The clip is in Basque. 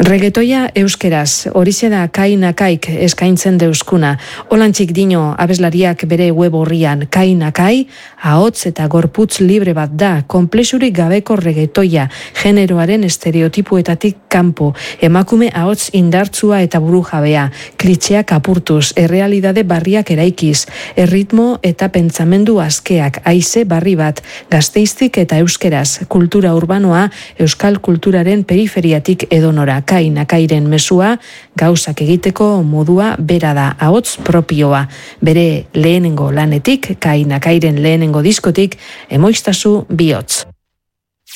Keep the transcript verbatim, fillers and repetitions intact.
Reggaetoia euskeraz, horixe da Kai Nakaik eskaintzen deuskuna. Olantxik dino abeslariak bere web horrian, Kai Nakai, ahots eta gorputz libre bat da, konplexurik gabeko reggaetoia, generoaren estereotipuetatik kanpo, emakume ahots indartsua eta burujabea, klitxeak apurtuz, errealidade barriak eraikiz, erritmo eta pentsamendu askeak, haize barri bat, Gasteiztik eta euskeraz, kultura urbanoa, euskal kulturaren periferiatik edonora. Kai Nakairen mesua, gauzak egiteko modua bera da, ahots propioa. Bere lehenengo lanetik, Kai Nakairen lehenengo diskotik, emoiztazu bihotz.